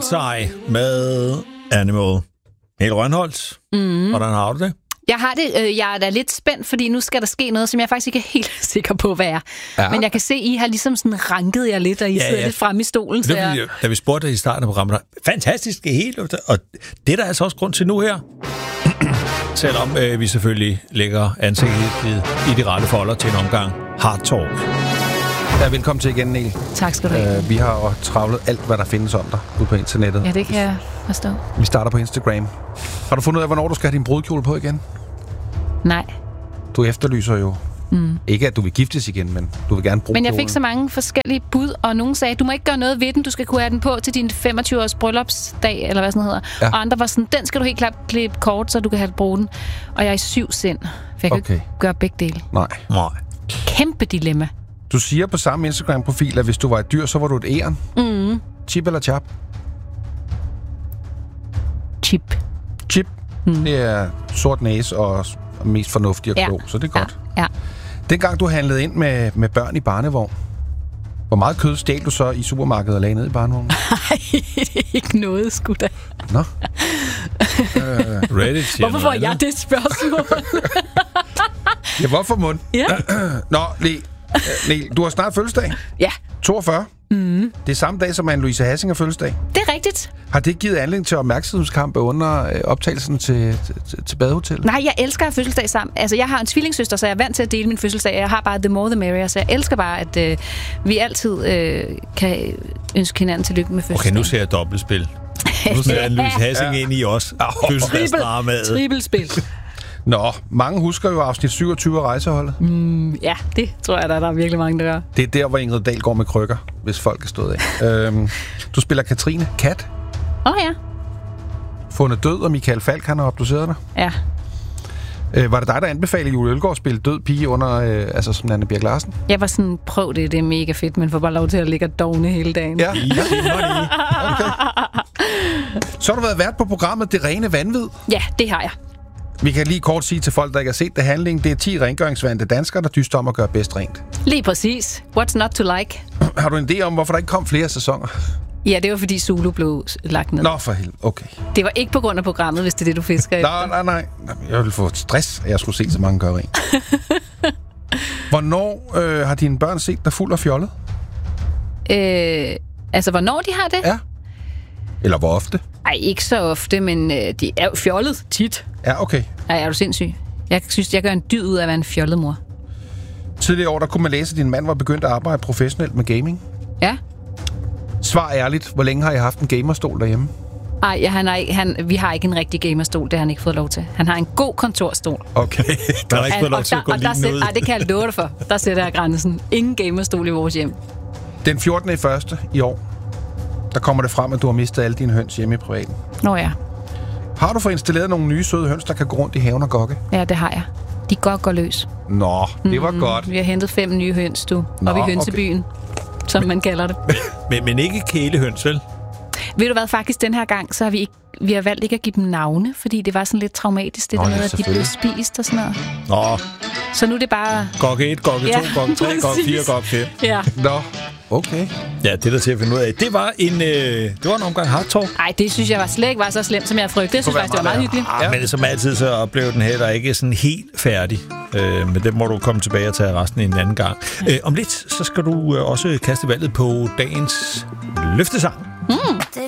Bullseye med Animal. Helt Rønholdt. Hvordan har du det? Jeg har det. Jeg er da lidt spændt, fordi nu skal der ske noget, som jeg faktisk ikke er helt sikker på, hvad er. Ja. Men jeg kan se, I har ligesom sådan ranket jer lidt, og I sidder lidt fremme i stolen. Det er, da vi spurgte dig i starten af programmet, fantastisk, det hele. Og det er der altså også grund til nu her. Selvom vi selvfølgelig lægger ansigtet i de rette folder til en omgang Hard Talk. Ja, velkommen til igen, Niel. Tak skal du have. Vi har jo travlet alt, hvad der findes om dig ude på internettet. Ja, det kan jeg forstå. Vi starter på Instagram. Har du fundet ud af, hvornår du skal have din brudekjole på igen? Nej. Du efterlyser jo ikke, at du vil giftes igen, men du vil gerne bruge Men jeg kjolen. fik så mange forskellige bud, og nogen sagde, du må ikke gøre noget ved den, du skal kunne have den på til din 25-års bryllupsdag, eller hvad sådan hedder. Ja. Og andre var sådan, den skal du helt klart klippe kort, så du kan have bruge den. Og jeg er i 7 sind, for jeg kan ikke gøre begge dele. Nej. Kæmpe dilemma. Du siger på samme Instagram-profil, at hvis du var et dyr, så var du et æren. Chip eller chap? Chip. Chip. Det er sort næse og mest fornuftig og klog, så det er godt. Ja. Dengang du handlede ind med børn i barnevogn, hvor meget kød stjal du så i supermarkedet og lagde ned i barnevognen? Nej, det er ikke noget, sgu da. Nå. Reddit siger hvorfor får jeg det spørgsmål? Ja, hvorfor mund? Ja. Nå, Niel, du har snart fødselsdag. Ja. 42. Det er samme dag som Anne-Louise Hassinger fødselsdag. Det er rigtigt. Har det givet anledning til opmærksomhedskampe under optagelsen til badehotellet? Nej, jeg elsker at have fødselsdag sammen. Altså, jeg har en tvillingsøster, så jeg er vant til at dele min fødselsdag. Jeg har bare the more the merrier, så jeg elsker bare, at vi altid kan ønske hinanden tillykke med fødselsdag. Okay, nu ser jeg dobbeltspil. Nu ser Anne-Louise Hassing ind i os. Fødselsdagsdramaet. Trippelspil. Nå, mange husker jo afsnit 27 af Rejseholdet. Ja, det tror jeg, der er virkelig mange, der gør. Det er der, hvor Ingrid Dahl går med krykker, hvis folk er stået af. Du spiller Katrine Kat. Ja. Fundet død, og Michael Falk, han har obduceret dig. Ja. Var det dig, der anbefalede Julie Ølgaard at spille død pige under, som Anne Birk Larsen? Jeg var sådan, prøv det er mega fedt, men får bare lov til at ligge og dogne hele dagen. Ja. Okay. Så har du været vært på programmet Det Rene Vanvid. Ja, det har jeg. Vi kan lige kort sige til folk, der ikke har set det handling. Det er 10 rengøringsvante danskere, der dyster om at gøre bedst rent. Lige præcis. What's not to like? Har du en idé om, hvorfor der ikke kom flere sæsoner? Ja, det var fordi Zulu blev lagt ned. Nå, for helvede. Okay. Det var ikke på grund af programmet, hvis det er det, du fisker efter. Nej. Jeg ville få stress, at jeg skulle se så mange gøre rent. Hvornår har dine børn set dig fuld og fjollet? Altså, hvornår de har det? Ja. Eller hvor ofte? Ej, ikke så ofte, men de er jo fjollet tit. Ja, okay. Ej, er du sindssyg? Jeg synes, jeg gør en dyd ud af at være en fjollet mor. Tidligere år, der kunne man læse, at din mand var begyndt at arbejde professionelt med gaming. Ja. Svar ærligt. Hvor længe har I haft en gamerstol derhjemme? Ej, vi har ikke en rigtig gamerstol. Det har han ikke fået lov til. Han har en god kontorstol. Okay. Der har ikke fået lov til at gå lige ud. Ej, det kan jeg love dig for. Der sætter jeg grænsen. Ingen gamerstol i vores hjem. Den 14.1. i år, der kommer det frem, at du har mistet alle dine høns hjemme i privaten. Nå ja. Har du fået installeret nogle nye søde høns, der kan gå rundt i haven og gokke? Ja, det har jeg. De går løs. Nå, det var godt. Vi har hentet 5 nye høns, op i hønsebyen, som man kalder det. Men ikke kælehøns, vel? Ved du hvad, faktisk den her gang, så har vi har valgt ikke at give dem navne, fordi det var sådan lidt traumatisk, det der med, at de blev spist og sådan noget. Nå. Så nu er det bare... Gokke 1, gokke 2, gokke 3, gokke 4, gokke 5. Ja. Nå, okay. Ja, det der til at finde ud af. Det var en omgang Hard Talk. Nej, det synes jeg slet ikke var så slemt, som jeg frygtede. Det synes faktisk, det var meget hyggeligt. Ja. Men som altid, så oplever den her ikke sådan helt færdig. Men det må du komme tilbage og tage resten en anden gang. Om lidt, så skal du også kaste valget på dagens løftesang.